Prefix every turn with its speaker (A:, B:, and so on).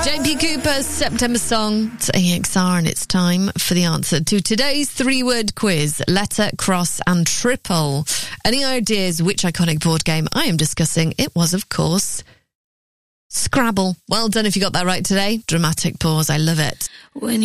A: JP Cooper's September song. It's AXR, and it's time for the answer to today's three-word quiz. Letter, cross and triple. Any ideas which iconic board game I am discussing? It was, of course, Scrabble. Well done if you got that right today. Dramatic pause. I love it.